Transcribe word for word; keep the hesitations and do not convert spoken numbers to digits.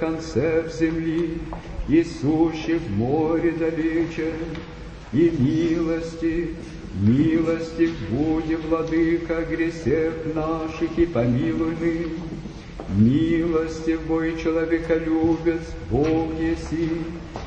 концев земли, и сущих в море далече, и милости, милости буди, владыка, грехов наших, и помилуй ныне. Милости бой человеколюбец, Бог еси,